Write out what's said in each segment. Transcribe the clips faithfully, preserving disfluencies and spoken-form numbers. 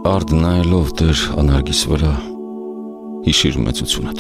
Արդ նայելով դեր անարգիս վրա հիշիր մեծությունդ։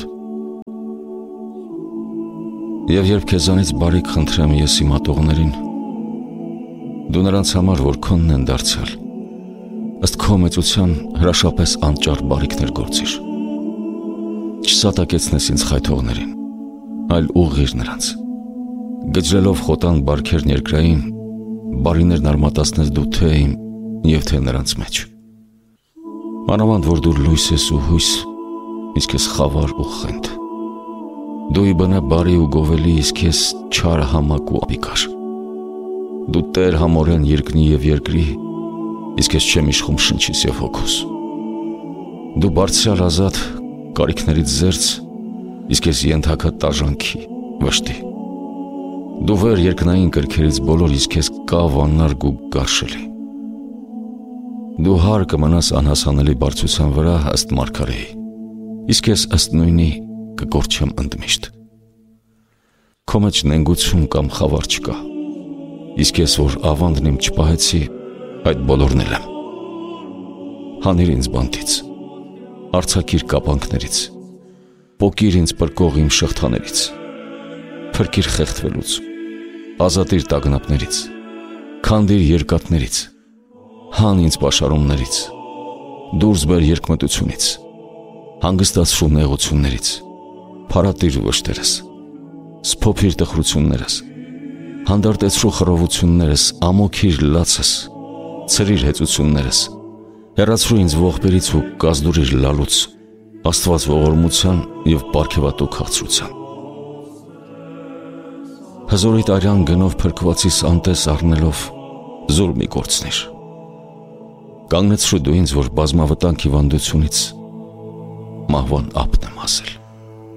Եվ երբ քեզանից բարիք խնդրեմ ես իմ ատողներին, դու նրանց համար, որ քոնն են դարձյալ, ըստ քո մեծության հրաշապես անճար բարիքներ գործիր։ Չսատակեցնես ինձ խայթողներին, այլ ուղղիր նրանց։ Գջրելով խոտան բարքերն երկրային, բարիներն արմատացնես դու թե իմ և թե նրանց մեջ։ Մանավանդ, որ դու լույս ես ու հույս, իսկ ես խավար ու խենթ։ Դու ի բնա բարի ու գովելի, իսկ ես չար համակ ու ապիկար։ Դու տեր համորեն երկնի և երկրի, իսկ ես չեմ իշխում շնչիս և հոգուս։ Դու բարձրյալ ազատ, կարիքներից զերծ, իսկ ես ենթակա տաժանքի, վշտի։ Դու վեր երկնային կրքերից բոլոր, իսկ ես կավ անարգ ու գարշելի։ Դու հար կմնաս անհասանելի բարձրության վրա ըստ մարգարեի, իսկ ես ըստ նույնի կկորչեմ ընդմիշտ։ Քո մեջ նենգություն կամ խավար չկա, իսկ ես որ ավանդն իմ չպահեցի, այդ բոլորն էլ եմ։ Հանիր ինձ բանտից, արձակիր կապանքներից, պոկիր ինձ պրկող իմ շղթաներից, փրկիր խեղդվելուց, ազատիր տագնապներից, քանդիր երկաթներից, հան ինձ պաշարումներից, դուրս բեր երկմտությունից, հանգստացրու նեղություններից, փարատիր վշտերս, սփոփիր տխրություններս, հանդարտեցրու խռովություններս, ամոքիր լացս, ցրիր հեծություններս, հեռացրու ինձ ողբերից ու կազդուրիր լալուց, Աստված ողորմության և պարգևատու քաղցրության։ Հզորիդ արյան գնով փրկվածիս անտես առնելով զուր մի կորցնիր։ Կանգնեցրու դու ինձ, որ բազմավտանգ հիվանդությունից մահվան ափն եմ հասել։